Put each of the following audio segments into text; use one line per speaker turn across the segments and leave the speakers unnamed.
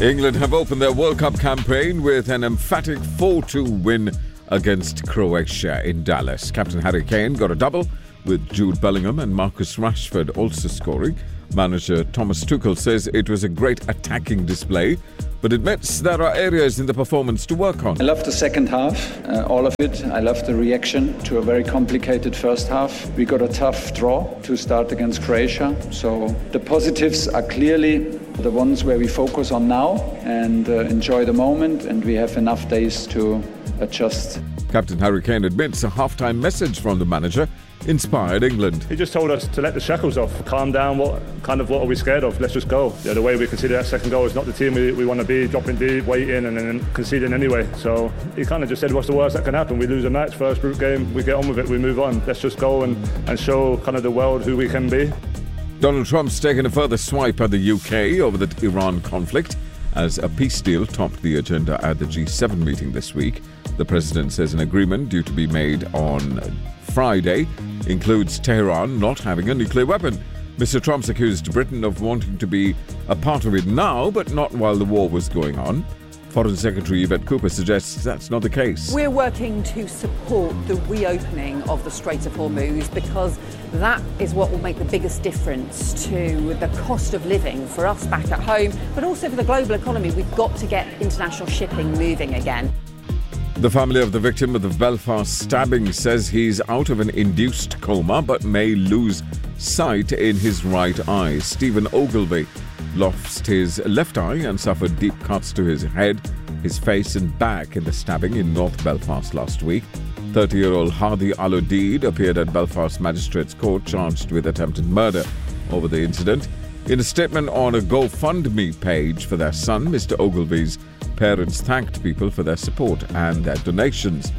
England have opened their World Cup campaign with an emphatic 4-2 win against Croatia in Dallas. Captain Harry Kane got a double, with Jude Bellingham and Marcus Rashford also scoring. Manager Thomas Tuchel says it was a great attacking display, but admits there are areas in the performance to work on.
I love the second half, all of it. I love the reaction to a very complicated first half. We got a tough draw to start against Croatia, so the positives are clearly the ones where we focus on now and enjoy the moment, and we have enough days to adjust.
Captain Harry Kane admits a half-time message from the manager inspired England.
He just told us to let the shackles off, calm down, what are we scared of? Let's just go. Yeah, the way we conceded that second goal is not the team we want to be, dropping deep, waiting and then conceding anyway. So he kind of just said, what's the worst that can happen? We lose a match, first group game, we get on with it, we move on. Let's just go and show kind of the world who we can be.
Donald Trump's taken a further swipe at the UK over the Iran conflict as a peace deal topped the agenda at the G7 meeting this week. The president says an agreement due to be made on Friday includes Tehran not having a nuclear weapon. Mr. Trump's accused Britain of wanting to be a part of it now, but not while the war was going on. Foreign Secretary Yvette Cooper suggests that's not the case.
We're working to support the reopening of the Strait of Hormuz because that is what will make the biggest difference to the cost of living for us back at home, but also for the global economy. We've got to get international shipping moving again.
The family of the victim of the Belfast stabbing says he's out of an induced coma but may lose sight in his right eye. Stephen Ogilvie lost his left eye and suffered deep cuts to his head, his face and back in the stabbing in North Belfast last week. 30-year-old Hadi Al-Odeed appeared at Belfast Magistrates Court charged with attempted murder over the incident. In a statement on a GoFundMe page for their son, Mr. Ogilvie's parents thanked people for their support and their donations.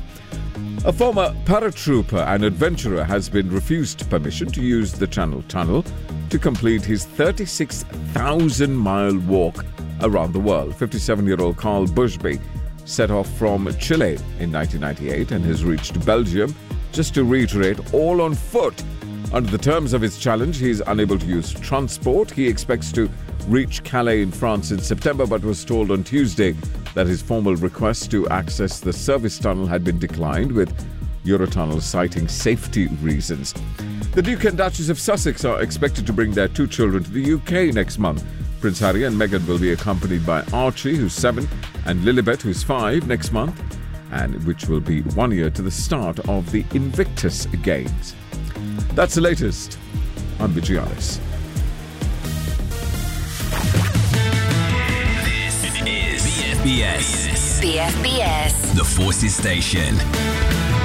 A former paratrooper and adventurer has been refused permission to use the Channel Tunnel to complete his 36,000-mile walk around the world. 57-year-old Carl Bushby set off from Chile in 1998 and has reached Belgium, just to reiterate, all on foot. Under the terms of his challenge, he is unable to use transport. He expects to reach Calais in France in September, but was told on Tuesday that his formal request to access the service tunnel had been declined, with Eurotunnel citing safety reasons. The Duke and Duchess of Sussex are expected to bring their 2 children to the UK next month. Prince Harry and Meghan will be accompanied by Archie, who's 7, and Lilibet, who's 5, next month, and which will be 1 year to the start of the Invictus Games. That's the latest. I'm Vigianis.
This is BFBS. The Forces Station.